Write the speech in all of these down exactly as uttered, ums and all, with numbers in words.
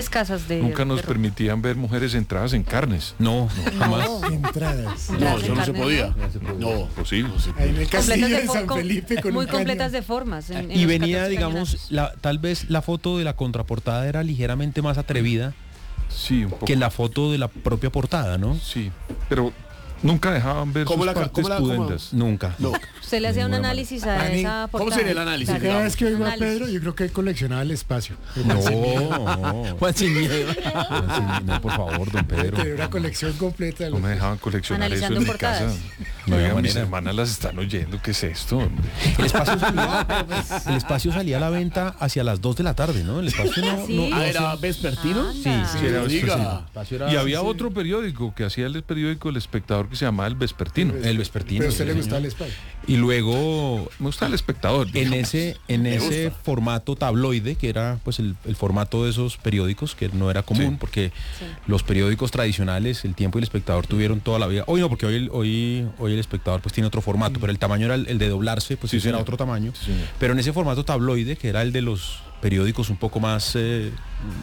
casas de Nunca nos de permitían ver mujeres entradas en carnes. No, no, jamás. No. Entradas. No, eso no se carne, podía. No, No. posible. Ahí en el castillo Completas de de San fo- Felipe con muy un completas cañón. de formas. en- en Y los venía, catorce digamos, cañonazos. la, tal vez la foto de la contraportada era ligeramente más atrevida Sí, un poco. que la foto de la propia portada, ¿no? Sí, pero nunca dejaban ver ¿Cómo sus la ca- partes cómo la- cómo- pudendas. Nunca. No. Usted le hacía un Ninguna análisis a Ani, esa ¿cómo portada. sería el análisis? Claro. Cada vez que oigo a Análisis. Pedro, yo creo que él coleccionaba el espacio. No, Tenía Juan sin miedo. Juan sin- no, por favor, don Pedro. una colección completa. de No los- me dejaban coleccionar Analizando eso en mi portadas. casa. No había Oiga, mis manera. hermanas las están oyendo. ¿Qué es esto, hombre? El espacio, salía, el espacio salía a la venta hacia las dos de la tarde, ¿no? El espacio no... ¿Sí? no- Ah, ¿era vespertino? Anda. Sí, Sí, era Diga. vespertino. espacio era- Y había sí, sí. otro periódico que hacía el periódico El Espectador que se llamaba El Vespertino. El vespertino. Pero a usted sí, le gustaba señor. el espacio. Y luego Me gusta El Espectador. en digamos. ese en Me ese gusta. formato tabloide, que era pues el, el formato de esos periódicos, que no era común, Sí. porque Sí. los periódicos tradicionales, El Tiempo y El Espectador, tuvieron toda la vida. Hoy no, porque hoy el, hoy, hoy el Espectador pues tiene otro formato, pero el tamaño era el, el de doblarse, pues Sí, ese era señor. otro tamaño. Sí, señor. Pero en ese formato tabloide, que era el de los periódicos un poco más, eh,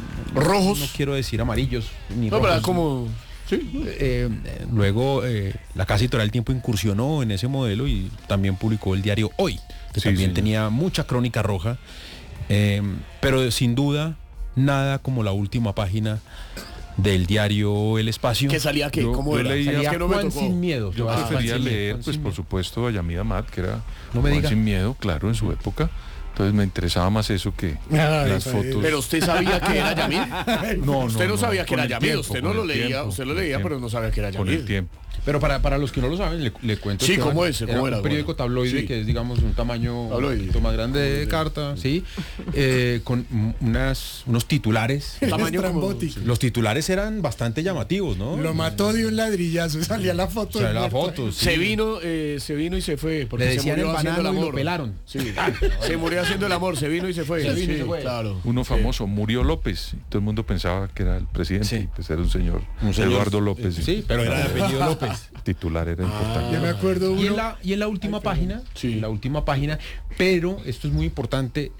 Rojos. no quiero decir amarillos, ni No, pero era rojos. como... Sí. Eh, eh, luego eh, la Casa Editorial El Tiempo incursionó en ese modelo y también publicó el diario Hoy, que Sí, también señor. tenía mucha crónica roja, eh, pero sin duda nada como la última página del diario El Espacio. ¿Qué salía qué? Yo- ¿Cómo yo era? leía Es Salía que no me Juan tocó. sin miedo. Yo Ah, Juan prefería sin miedo, leer, Juan pues sin por miedo. supuesto, a Yamida Amat, que era No me Juan diga. sin miedo, claro, en su época. Entonces me interesaba más eso que Ay, las pues, fotos. Pero usted sabía que era Yamil. no, Usted no, no, sabía que con era el Yamil. tiempo, Usted no con lo el leía, tiempo, usted lo con el leía, tiempo. pero no sabía que era Con el Yamil. tiempo. Pero para, para los que no lo saben, le, le cuento. Sí, que ¿cómo era- es? ¿Cómo era era? un periódico Bueno, tabloide sí. que es, digamos, un tamaño Tabloide. un poquito más grande de carta, ¿sí? Eh, con m- unas, unos titulares. Tamaño como- Estrambótico. Los titulares eran bastante llamativos, ¿no? Lo mató de un ladrillazo y salía la foto. O sea, del la muerto. foto, sí. Se vino, eh, se vino y se fue. Porque Le se decían murió el haciendo el banano y amor. lo pelaron. Sí. Se murió haciendo el amor, se vino y se fue. Se vino y Sí, se fue. Claro. Uno famoso, murió López. Y todo el mundo pensaba que era el presidente. Sí. Y pues era un señor, Un señor, Eduardo López. Sí, pero era de apellido López. El titular era importante. Yo me acuerdo Y en uno. la, y en la última página, Sí. en la última página, pero esto es muy importante,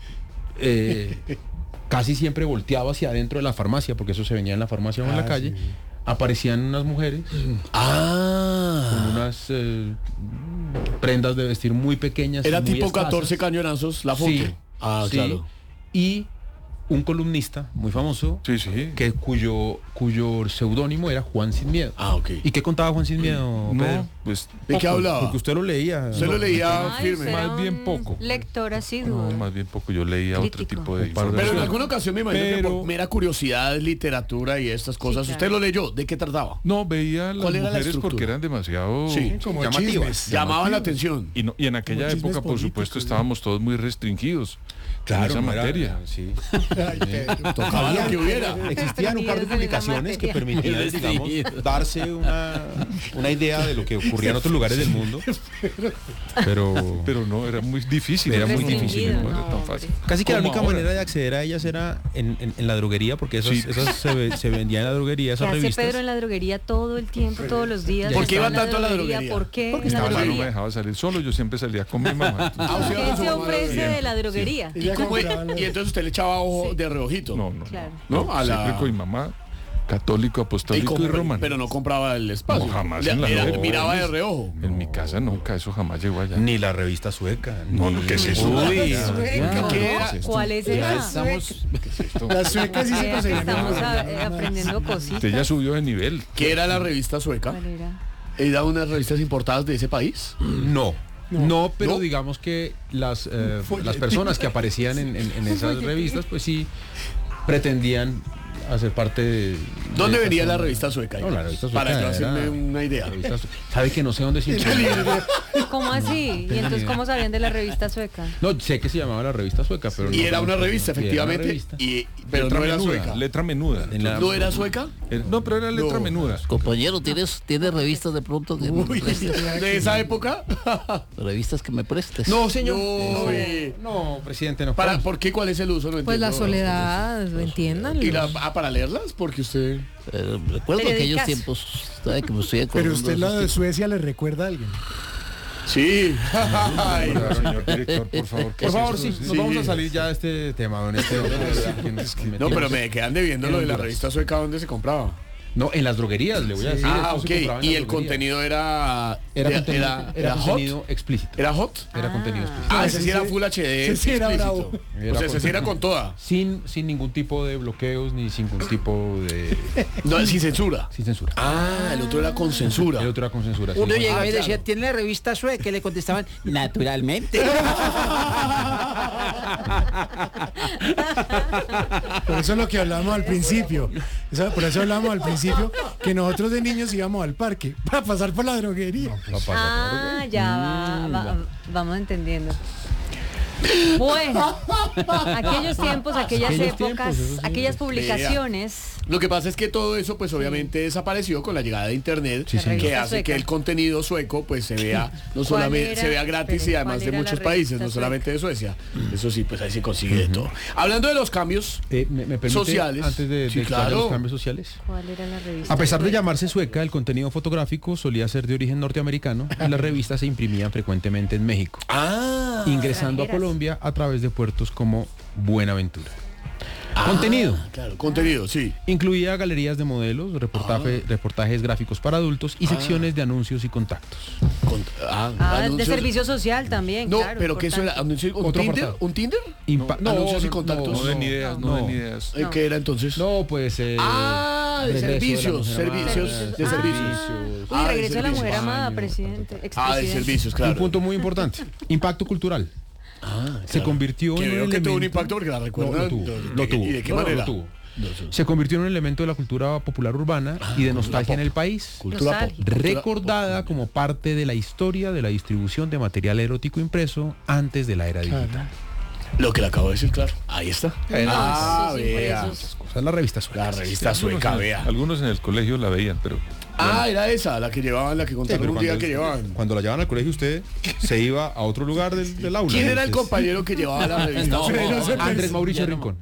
eh, casi siempre volteado hacia adentro de la farmacia, porque eso se venía en la farmacia o en Ah, la calle, sí. aparecían unas mujeres con Ah. unas eh, prendas de vestir muy pequeñas. Era muy tipo escasas. catorce cañonazos la foto. Sí, Ah, sí. claro. Y un columnista muy famoso, Sí, sí. que cuyo, cuyo seudónimo era Juan Sin Miedo. Ah, ok. ¿Y qué contaba Juan Sin Miedo, Pedro? No, pues ¿De qué poco. hablaba? Porque usted lo leía. Usted lo leía Ay, firme. usted era Más bien un poco. Lector asiduo. No, más bien poco. Yo leía otro Crítico. tipo de Un par de- Pero en información. alguna ocasión me imagino que Pero- por mera curiosidad, literatura y estas cosas, claro. usted lo leyó. ¿De qué trataba? No, veía a las ¿Cuál era la mujeres estructura? porque eran demasiado... Sí. Como llamativas. chismes. Llamaban la atención. Y, no- y en aquella Como chismes época, por políticos, supuesto, ¿no? estábamos todos muy restringidos Claro, en esa no era- materia. sí. Ay, Pedro. Tocaba lo que hubiera. Existían un par de Perdidos en esa publicaciones que materia. permitían, digamos, darse una, una idea de lo que ocurría en otros lugares del mundo. Pero Pero no, era muy difícil. Era muy Restringido, difícil, no era no, tan hombre. fácil. casi que la Como única ahora. manera de acceder a ellas era en, en- en la droguería, porque esas, Sí. esas se, ve- se vendían en la droguería, ¿Qué esas hace revistas. Pedro en la droguería todo el tiempo, todos los días? ¿Por qué Estaba iba en tanto a la droguería? ¿Por qué Porque en la estaba Mi mamá no me droguería? dejaba salir solo, yo siempre salía con mi mamá. entonces- Ah, o sea, ¿Qué con su se mamá ofrece droguería. de la droguería? ¿Y, Ella cómo- compraba la- y entonces usted le echaba ojo Sí. de reojito. No, no. Claro. ¿No? No, A la- siempre con mi mamá, católico, Y apostólico y, compra- romano. pero no compraba el espacio. No, jamás Le- en la era- vida. miraba de reojo. En mi casa nunca, eso jamás llegó allá. Ni la revista sueca. No, ni- no, ¿qué es eso? Uy, Sueca. No, ¿Qué era? ¿cuál es ya esa? estamos... ¿Qué es esto? Las suecas sí se Vea que conseguían. estamos en la- a- eh, aprendiendo cositas. Usted ya subió de nivel. ¿Qué era la revista sueca? ¿Cuál era? ¿Era una de las revistas importadas de ese país? No. No, pero ¿No? digamos que las, eh, Folletín. las personas que aparecían en, en- en esas revistas, pues sí pretendían hacer parte de... ¿Dónde de venía esa- la revista sueca? No, la revista sueca Para yo era- hacerme una idea. la revista su- ¿Sabe que no sé dónde se imprimió? ¿Cómo así? ¿Y entonces cómo sabían de la revista sueca? No, sé que se llamaba la revista sueca, pero Y no era sé una mucho. revista, Y era una efectivamente. revista. Y, pero letra no era menuda, sueca. letra menuda. En la- ¿No era sueca? Eh, No, pero era letra No. menuda. Compañero, ¿tienes, ¿tienes revistas de pronto? Que me Uy, prestes? ¿de esa época? Revistas que me prestes. No, señor. No, No, eh. no, presidente, no. ¿Para, ¿Por qué? ¿Cuál es el uso? No Pues la entiendo. soledad, entiendan. ¿Y la, ah, para leerlas? Porque usted... Eh, recuerdo Periodicas. aquellos tiempos, ¿sabe? Que me estoy acordando Pero usted de la esos de tiempos. Suecia le recuerda a alguien. Sí. Ay, Claro, señor director, por favor. ¿qué Por es favor, eso? sí, nos vamos a salir ya de este tema, don Esteban. no, pero me quedan debiendo lo de la Honduras. revista sueca donde se compraba. No, en las droguerías, le voy a decir. Ah, esto se compraba ok. en Y las el droguerías. contenido era... Era, era, contenido, era, era hot. contenido explícito. ¿Era hot? Era contenido explícito. Ah, Ah, ese sí ese era sí- Full H D. ese sí era explícito. bravo. O Era sea, ese sí era con toda. Sin, sin ningún tipo de bloqueos ni sin ningún tipo de... No, sin censura. sin censura. Ah, el otro era con censura. El otro era con censura. sí. Uno llegaba y claro. decía, ¿tiene la revista sueca? Y le contestaban, naturalmente. Por eso es lo que hablamos al principio. Eso- por eso hablamos al principio que nosotros de niños íbamos al parque para pasar por la droguería. Papá, Ah, ya va, va- vamos entendiendo. Bueno, aquellos tiempos, aquellas Aquellos épocas, tiempos, eso sí. aquellas publicaciones. Lo que pasa es que todo eso pues obviamente desapareció con la llegada de internet, Sí, señor. que Revista hace sueca. que el contenido sueco pues se vea no ¿Cuál solamente era? se vea gratis Pero, y además ¿cuál de era la muchos revista países, no sueca? solamente de Suecia. Eso sí, pues ahí se consigue de todo. Hablando de los cambios, Eh, ¿me, me permite, Sociales. antes de, de Sí, explicar claro. los cambios sociales? ¿Cuál era la revista? A pesar de sueca? llamarse sueca, el contenido fotográfico solía ser de origen norteamericano y las revistas se imprimían frecuentemente en México, ah, ingresando a extranjeras. Colombia a través de puertos como Buenaventura. Contenido. claro, contenido, sí. Incluía galerías de modelos, reportaje- reportajes gráficos para adultos y secciones de anuncios y contactos. Con- ah, Ah, de anuncios. servicio social también. No, claro, pero que eso era importante. anuncio- un Otro Tinder, apartado. un Tinder, Impa- No, anuncios y contactos. No den ideas, no, no. den ideas. Eh, ¿qué era entonces? No, pues... eh, Ah, de regreso la servicios, mujer amada, servicios, de Ah. servicios. Uy, Ah, de regreso a la mujer servicios. amada, Baño, presidente. Ah, de expresidente. servicios, Un claro. punto muy importante. Impacto cultural. Ah, Se claro. convirtió Que en un veo que elemento... tuvo un impacto porque la No, recuerda. lo tuvo, ¿De lo qué- tuvo. ¿Y de qué No, no, manera? lo tuvo. Se convirtió en un elemento de la cultura popular urbana y de nostalgia en el país, Cultura pop. Nostalgia. recordada como parte de la historia de la distribución de material erótico impreso antes de la era digital. Lo que le acabo de decir, claro. Ahí está. Ah, esos vea. impresos. O sea, la revista sueca. La revista sueca, vea. Algunos en el colegio la veían, pero Ah, era esa, la que llevaban, la que Sí, contaron pero un día cuando, que llevaban. cuando la llevaban al colegio usted se iba a otro lugar del, del aula. ¿Quién era el Entonces, compañero que llevaba la revista? No, sueca? no sé, Andrés Mauricio Rincón.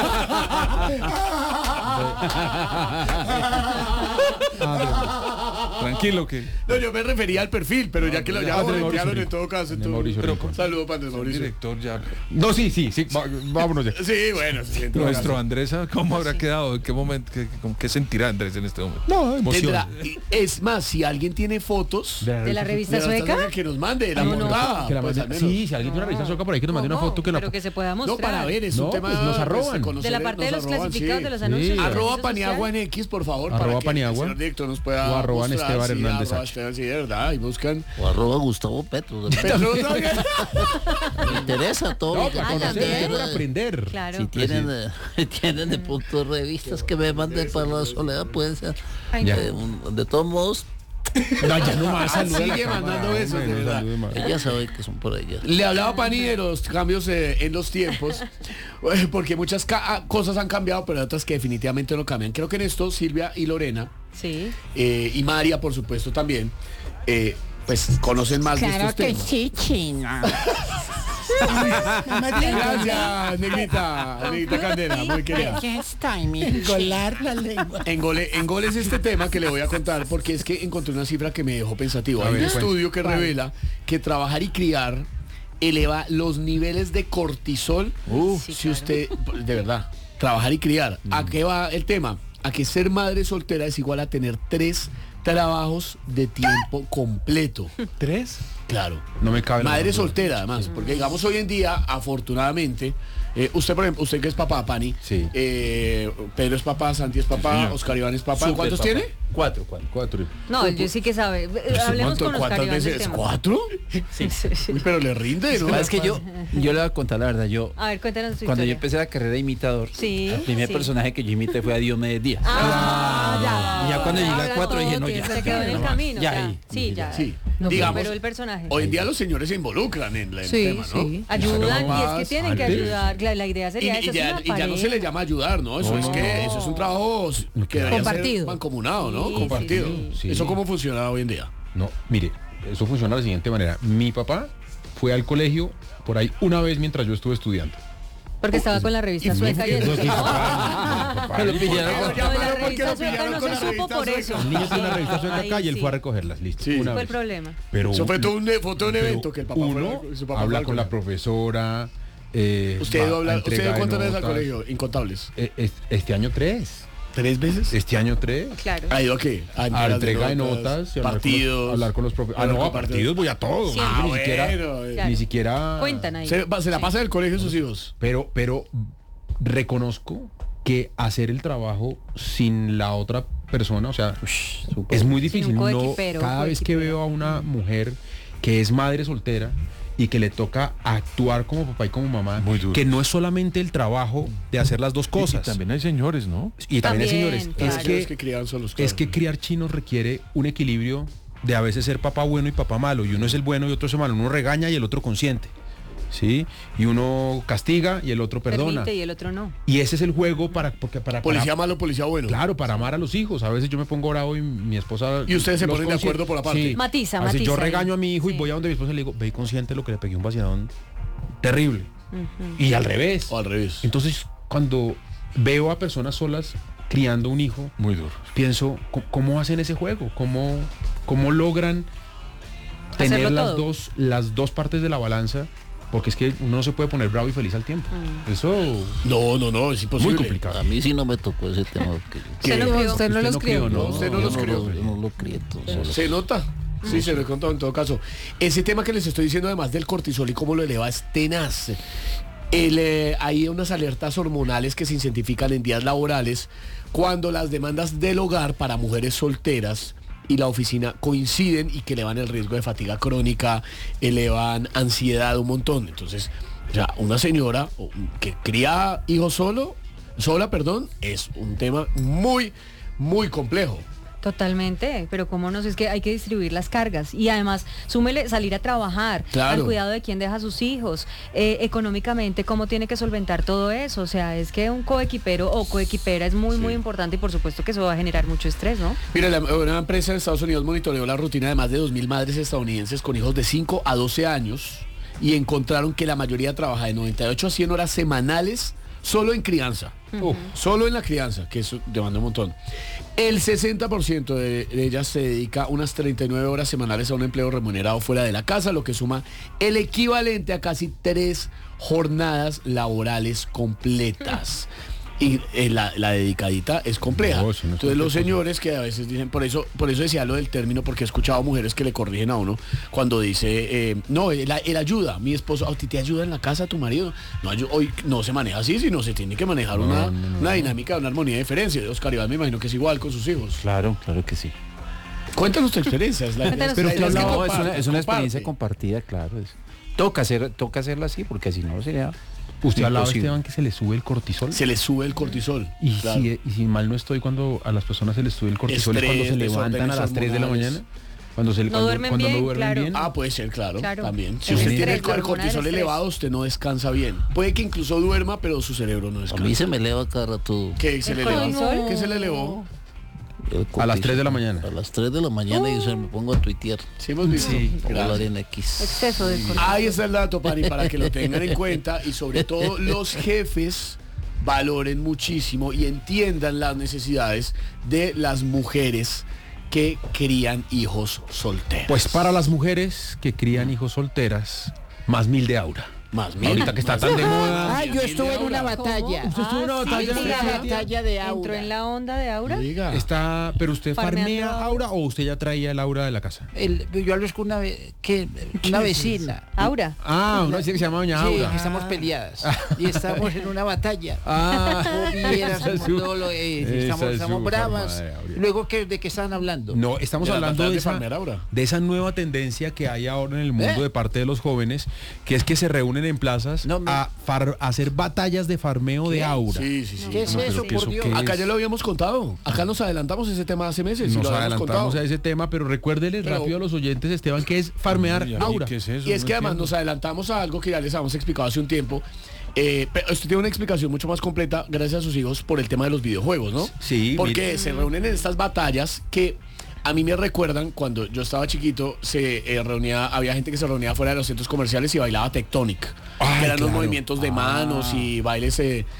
tranquilo que No, yo me refería al perfil, pero ya que lo ya lo Andrés Mauricio voltearon en Rincón. todo caso. Andrés entonces- Mauricio Pero Rincón. saludo para Andrés el Mauricio. director ya. No, sí, sí, sí. va- vámonos ya. Sí, bueno, sí, en todo Nuestro caso. Andrés, ¿cómo habrá quedado? ¿En qué momento? ¿Qué, con qué sentirá Andrés en este momento? No, emoción. Tendrá- es más, si alguien tiene fotos ¿De la revista de la sueca? que nos mande de la No, no, montada, Que la pues, mande- al menos. sí, si alguien tiene una revista sueca por ahí que nos mande una ¿Cómo? foto que la Pero que se pueda No, mostrar. para ver, es No, un tema pues nos arroban. conocer, De la parte de nos los arroban, clasificados sí. de los Sí. anuncios. de Arroba servicio Paniagua en social. X, por favor, Arroba para que Paniagua. el señor director nos pueda O arroba mostrar, Esteban sí, Hernández arroba H. Esteban, sí, de verdad, y buscan. O arroba Gustavo Petro. de- Pero no saben- Me interesa todo. No, lo que para Ah, conocer, también. para aprender. Claro. Si tienen, eh, tienen de punto revistas que me manden para la soledad, pueden ser. Ay, Ya. Eh, un- de todos modos, No, ya no más. Ah, salude a la sigue cámara, mandando hombre, besos, de no verdad. salude más. ella sabe que son por ellas. Le hablaba a Pani de los cambios eh, en los tiempos, eh, porque muchas ca- ah, cosas han cambiado, pero hay otras que definitivamente no cambian. Creo que en esto Silvia y Lorena, Sí. eh, y María, por supuesto, también, eh, pues conocen más de estos temas. sí, China. Gracias, negrita, negrita Candela, muy querida. está, mi golar la lengua. Engole, engole es este tema que le voy a contar porque es que encontré una cifra que me dejó pensativo. A Hay un ver, cuente. estudio que revela que trabajar y criar eleva los niveles de cortisol. Sí, si claro. usted, de verdad, trabajar y criar. ¿A qué va el tema? A que ser madre soltera es igual a tener tres trabajos de tiempo completo. ¿Tres? Claro. No me cabe la Madre menor duda. soltera, además, porque digamos hoy en día, afortunadamente, eh, usted, por ejemplo, usted que es papá, Pani, Sí. eh, Pedro es papá, Santi es papá, señor. Oscar Iván es papá. Súper ¿Cuántos papá. tiene? Cuatro, cuatro. Cuatro. No, yo sí que sabe. Hablemos ¿Cuánto- con Oscar ¿Cuántas Iván del veces? tema. ¿Cuatro? Sí, sí. Uy, pero le rinde, ¿no? Es que yo, yo le voy a contar la verdad. Yo, A ver, cuéntanos tu cuando yo historia. empecé la carrera de imitador, Sí, el primer sí. personaje que yo imité fue a Diomedes Díaz. Ah, ya. Y ya cuando llegué al Ahora cuatro todo dije, no, tiene- ya. Se quedó en el Ya, camino. ya Ya, ahí. sí, ya. Sí. No, Digamos, pero el personaje. hoy en día los señores se involucran en, la- en Sí, el tema, ¿no? sí. Ayudan y es que Más tienen que antes. ayudar. La, la idea Y, sería y esa. ya, es y una ya no se le pareja. llama ayudar, ¿no? Eso No, es no, que no. eso es un trabajo que debería Compartido. ser mancomunado, ¿no? Sí, Compartido. sí, sí. ¿Eso cómo funciona hoy en día? No, mire, eso funciona de la siguiente manera. Mi papá fue al colegio por ahí una vez mientras yo estuve estudiando. Porque estaba con la revista sueca y eso. Mi papá, mi papá, Me lo mi pillaron. papá. Lo de la revista lo sueca pillaron no con se la supo revista por sueca. eso. El niño tiene una Sí. revista sueca acá Ahí y él sí. fue a recogerlas, listo. Sí. una Fue el vez. problema. Pero Eso fue todo un, fue todo un pero evento que el papá uno fue, su papá habla fue con la al- profesora. eh, ¿Usted va iba a a hablar? entrega ¿Usted de cuántas veces al notas. colegio? Incontables. Eh, es- Este año tres. ¿Tres veces? Este año tres. Claro. ¿Ha ido a qué? A A entregas entrega de notas, y hablar con los- partidos. hablar con los profesores. Ah, hablar no, con a partidos voy a todos. Siempre. ni Ah, siquiera, bueno, Claro. ni siquiera. Cuentan ahí. Se, se la pasa del colegio sus hijos. Pero, pero reconozco que hacer el trabajo sin la otra persona, o sea, es muy difícil. un No, coequipero, cada vez que coequipero. veo a una mujer que es madre soltera y que le toca actuar como papá y como mamá, Muy duro. que no es solamente el trabajo de hacer las dos Y- cosas. Y también hay señores, ¿no? Y también, También, señores, claro. es Los que, que criaban solos. es que criar chinos requiere un equilibrio de a veces ser papá bueno y papá malo, y uno es el bueno y otro es el malo, uno regaña y el otro consiente, ¿sí? Y uno castiga y el otro perdona. Permite y el otro no. Y ese es el juego para porque para, Policía para- malo, policía bueno. claro, para amar a los hijos. A veces yo me pongo bravo y mi esposa. Y ustedes se los ponen de consiente. acuerdo por aparte. Sí. Matiza, A veces matiza yo ahí. regaño a mi hijo y Sí. voy a donde mi esposa y le digo, ve y consciente lo que le pegué un vacilón terrible. Ujú. Y al revés. O al revés. Entonces, cuando veo a personas solas criando un hijo, Muy duro. pienso, ¿cómo- ¿cómo hacen ese juego? ¿Cómo, cómo logran tener Hacerlo las todo. dos, las dos partes de la balanza? Porque es que uno no se puede poner bravo y feliz al tiempo. Mm. Eso No, no, no, es imposible. muy complicado. A mí sí no me tocó ese tema. porque ¿Usted ¿Qué? lo crió? Usted no Usted los no crió. crió, ¿no? Usted no yo los crió. lo- yo no lo crié, entonces. Se nota. Sí, se lo he contado en todo caso. Ese tema que les estoy diciendo, además del cortisol y cómo lo eleva, es tenaz. El, eh, hay unas alertas hormonales que se identifican en días laborales cuando las demandas del hogar para mujeres solteras y la oficina coinciden y que elevan el riesgo de fatiga crónica, elevan ansiedad un montón. Entonces, o sea, una señora o, que cría hijos solo, sola, perdón, es un tema muy, muy complejo. Totalmente, pero cómo no, es que hay que distribuir las cargas y además súmele salir a trabajar, Claro. al cuidado de quién deja a sus hijos, eh, económicamente cómo tiene que solventar todo eso, o sea, es que un coequipero o coequipera es muy muy importante y por supuesto que eso va a generar mucho estrés, ¿no? Mira, la- una empresa en Estados Unidos monitoreó la rutina de más de dos mil madres estadounidenses con hijos de cinco a doce años y encontraron que la mayoría trabaja de noventa y ocho a cien horas semanales solo en crianza. Uf, solo en la crianza, que eso demanda un montón. El sesenta por ciento de, de ellas se dedica unas treinta y nueve horas semanales a un empleo remunerado fuera de la casa, lo que suma el equivalente a casi tres jornadas laborales completas. Y eh, la, la dedicadita es compleja. No, eso no es Entonces los cualquier cosa. señores que a veces dicen, por eso, por eso decía lo del término, porque he escuchado mujeres que le corrigen a uno cuando dice, eh, no, él, él ayuda, mi esposo, ¿a ti te ayuda en la casa tu marido? No, ayu- hoy no se maneja así, sino se tiene que manejar No, una, no, no, una no. dinámica, una armonía de diferencia. Oscar Iván me imagino que es igual con sus hijos. Claro, claro que sí. Cuéntanos tu experiencia. Es la, Cuéntanos pero tu usted experiencia. No, es una, es una experiencia comparte. compartida, claro. es- toca, hacer, toca hacerla así, porque si no sería... Usted hablaba, imposible. Esteban, que se le sube el cortisol. Se le sube el cortisol. Y, Claro. si, y si mal no estoy, cuando a las personas se les sube el cortisol es cuando se Estrés, levantan a las desórdenes tres de la hormonales. mañana. Cuando, se, No cuando, duermen cuando bien, no duermen claro. bien. Ah, puede ser, claro, Claro. también. Si El usted estrés, tiene el, la el hormona del cortisol estrés. elevado, usted no descansa bien. Puede que incluso duerma, pero su cerebro no A descansa. mí se me eleva cada rato ¿Qué se ¿El le elevó? cortisol? ¿Qué se le elevó? el A las cortisol. tres de la mañana. A las tres de la mañana y se me pongo a tuitear. Sí, hemos visto. Como la Gracias. arena X. Exceso de cortisol. Ahí está el dato, Pani, para que lo tengan en cuenta y sobre todo los jefes valoren muchísimo y entiendan las necesidades de las mujeres que crían hijos solteros. Pues para las mujeres que crían hijos solteras, más mil de aura. más bien. Ahorita que está tan de moda. Ah, yo estuve en una batalla. ¿Usted estuvo en una Ah, sí, batalla? en la batalla de ¿Entró Aura. en la onda de Aura? Diga. Está, pero usted Farmeando farmea aura. aura o usted ya traía el aura de la casa. El- yo hablo con una, ve- que, una vecina. Aura. Ah, una chica que se llama Doña Sí, Aura. que estamos peleadas. Y estamos en una batalla. Ah, No vieras esa es su- cómo lo- eh, esa estamos, es estamos su bravas. forma de Aura. Luego, ¿qué, ¿de qué estaban hablando? No, estamos De las hablando batallas de de esa, farmear aura. de esa nueva tendencia que hay ahora en el mundo ¿Eh? de parte de los jóvenes, que es que se reúnen en plazas No, me- a, far- a hacer batallas de farmeo de aura. Sí, sí, sí. ¿Qué es No, pero eso, que por eso Dios? qué es. Acá ya lo habíamos contado. Acá nos adelantamos ese tema hace meses. y Nos lo habíamos adelantamos contado. a ese tema, pero recuérdele Pero- rápido a los oyentes, Esteban, que es farmear Uy, aura. ¿qué es eso? Y es No que además entiendo. nos adelantamos a algo que ya les habíamos explicado hace un tiempo. Eh, pero usted tiene una explicación mucho más completa gracias a sus hijos por el tema de los videojuegos, ¿no? Sí, Porque mire. se reúnen en estas batallas que a mí me recuerdan cuando yo estaba chiquito, se eh, reunía, había gente que se reunía fuera de los centros comerciales y bailaba Tectonic. Ay, que eran los claro. movimientos de manos y bailes eh,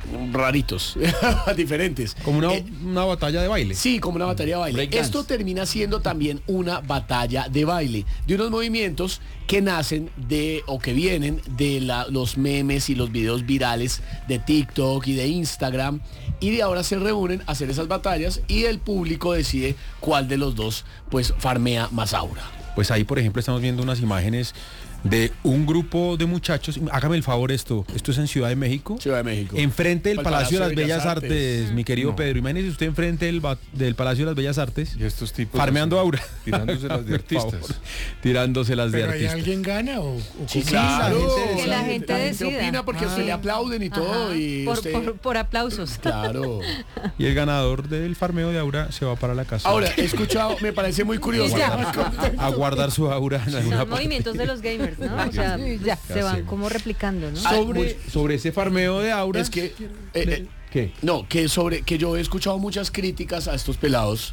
raritos, diferentes. Como una, Eh, una batalla de baile. Sí, como una batalla de baile. Break dance. Esto termina siendo también una batalla de baile, de unos movimientos que nacen de o que vienen de la- los memes y los videos virales de TikTok y de Instagram, y de ahora se reúnen a hacer esas batallas y el público decide cuál de los dos pues farmea más aura. Pues ahí, por ejemplo, estamos viendo unas imágenes de un grupo de muchachos. Hágame el favor esto. Esto es en Ciudad de México. Ciudad de México. Enfrente del Al Palacio de las Bellas Artes, mi querido No. Pedro. Imagínese usted enfrente del, ba- del Palacio de las Bellas Artes. Y estos tipos Farmeando así, aura. tirándoselas de Por favor. artistas. Tirándoselas de ¿Pero ahí artistas. alguien gana o, o Sí, cómo? claro. Que la gente decida. opina porque a usted le aplauden y todo. Ajá, Y por, usted- por- por aplausos. Claro. Y el ganador del farmeo de aura se va para la casa. Ahora, he escuchado, me parece muy curioso. a guardar su aura en alguna Son parte. movimientos de los gamers, ¿no? O sea, ya. se van como replicando, ¿no? Sobre, sobre ese farmeo de aura. Es que... eh, eh, ¿Qué? No, que sobre que yo he escuchado muchas críticas a estos pelados,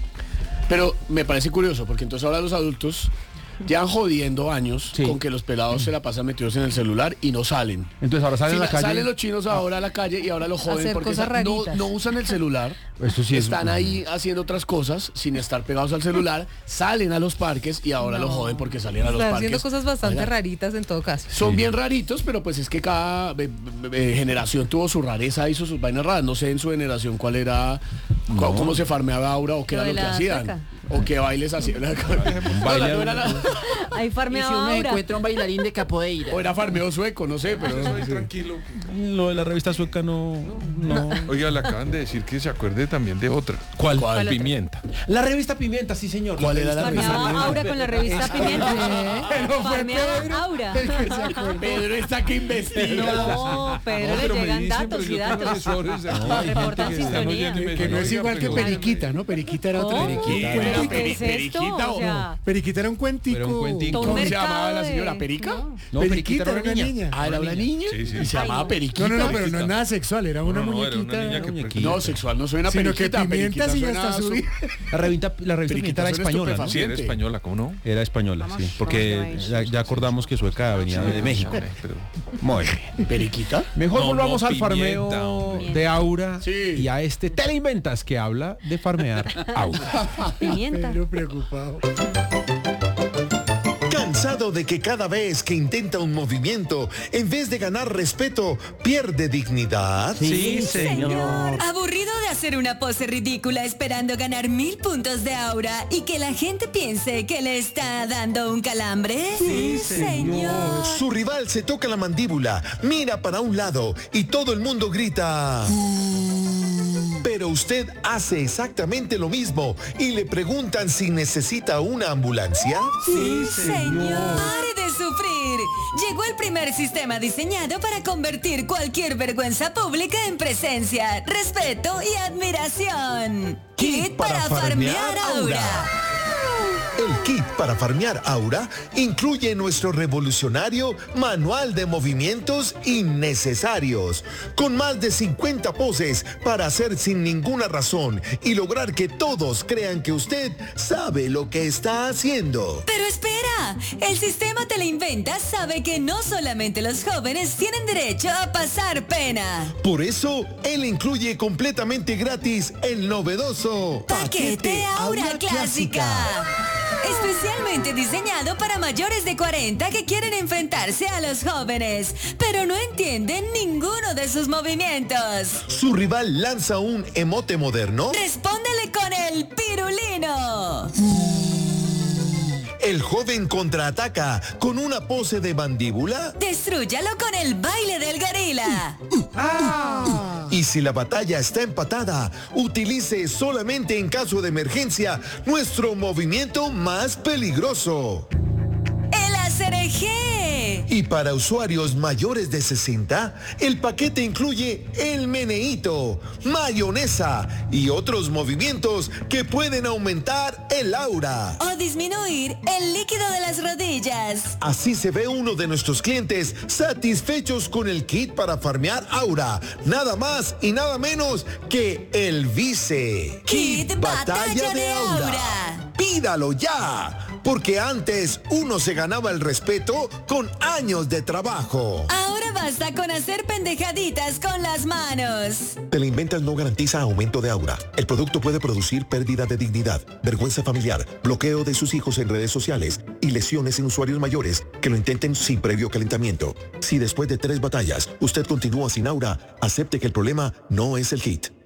pero me parece curioso porque entonces ahora los adultos llevan jodiendo años Sí. con que los pelados se la pasan metidos en el celular y no salen. Entonces ahora salen Sí, a la calle. Salen los chinos ahora a la calle y ahora los joden Hacer porque cosas esa- no, raritas. no usan el celular. Eso sí es- están ahí haciendo otras cosas sin estar pegados al celular, salen a los parques y ahora los joden porque salen a los Está parques. haciendo cosas bastante Oiga, raritas en todo caso. son bien raritos, pero pues es que cada eh, eh, generación tuvo su rareza, hizo sus vainas raras. No sé en su generación cuál era, cu- cómo se farmeaba Aura o qué Lo era de lo que la hacían. azteca. O qué bailes hacían. No, baile no era la- Ahí Y si farmeaba uno aura. encuentra un bailarín de capoeira. o era farmeo sueco, no sé, pero... Tranquilo. Lo de la revista sueca no. no. Oiga, le acaban de decir que se acuerde también de otra. ¿Cuál? ¿Cuál? Pimienta. La revista Pimienta, sí, señor. ¿Cuál era la revista? Farmeaba aura con la revista Pimienta. Farmeaba aura. Pedro está que investiga. No, Pedro le llegan datos y datos. Reportan sintonía. Que no es igual que Periquita, ¿no? Periquita era otra. ¿Cómo? Periquita. Era ¿Qué peri- es esto? periquita O o sea, Periquita era un cuentico. Era un cuentico. todo un ¿Cómo se mercado llamaba la de- señora? ¿Perica? No. No, Periquita era una niña. Ah, era una niña. Sí, sí. Y se Ay, llamaba no. Periquita. No, no, no, pero no es nada sexual, era una No, no, era una muñequita. niña que muñequita. No, sexual no suena Sino que periquita. Pimienta sí ya suena está su- subida. La revista, la revista Pimienta era suena española, ¿no? Sí, era estupefaciente. española, ¿cómo no? Era española, Vamos, sí. vamos Porque a ver. ya, ya acordamos que Sueca venía de México. Pero- Muy bien. ¿Periquita? Mejor No, volvamos no, al pimienta, farmeo hombre. de aura Sí. y a este Teleinventas que habla de farmear aura. Pimienta. Pero preocupado. ¿Cansado de que cada vez que intenta un movimiento, en vez de ganar respeto, pierde dignidad? Sí, señor. ¿Aburrido de hacer una pose ridícula esperando ganar mil puntos de aura y que la gente piense que le está dando un calambre? Sí, señor. Su rival se toca la mandíbula, mira para un lado y todo el mundo grita. Pero usted hace exactamente lo mismo y le preguntan si necesita una ambulancia. Sí, señor. Pare de sufrir. Llegó el primer sistema diseñado para convertir cualquier vergüenza pública en presencia, respeto y admiración. Kit para farmear aura. El kit para farmear aura incluye nuestro revolucionario manual de movimientos innecesarios, con más de cincuenta poses para hacer sin ninguna razón y lograr que todos crean que usted sabe lo que está haciendo. Pero espera, el sistema Teleinventas sabe que no solamente los jóvenes tienen derecho a pasar pena. Por eso, él incluye completamente gratis el novedoso Paquete Aura Clásica. Especialmente diseñado para mayores de cuarenta que quieren enfrentarse a los jóvenes, pero no entienden ninguno de sus movimientos. Su rival lanza un emote moderno. Respóndele con el pirulino. El joven contraataca con una pose de mandíbula. Destrúyalo con el baile del gorila. Y si la batalla está empatada, utilice solamente en caso de emergencia nuestro movimiento más peligroso. El acerejé. Y para usuarios mayores de sesenta, el paquete incluye el meneíto, mayonesa y otros movimientos que pueden aumentar el aura. O disminuir el líquido de las rodillas. Así se ve uno de nuestros clientes satisfechos con el kit para farmear aura. Nada más y nada menos que el Vice. Kit Batalla de Aura. pídalo ya, porque antes uno se ganaba el respeto con años de trabajo. Ahora basta con hacer pendejaditas con las manos. Teleinventas no garantiza aumento de aura. El producto puede producir pérdida de dignidad, vergüenza familiar, bloqueo de sus hijos en redes sociales y lesiones en usuarios mayores que lo intenten sin previo calentamiento. Si después de tres batallas usted continúa sin aura, acepte que el problema no es el hit.